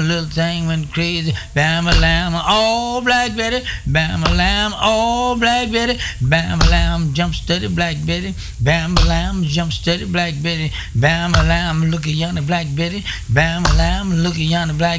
little thing went crazy. Bam a lamb, oh Black Betty. Bam a lamb, oh Black Betty. Bam a lamb, jump steady, Black Betty. Bam a lamb, jump steady, Black Betty. Bam a lamb, look at yonder Black Betty. Bam a lamb, look at yonder Black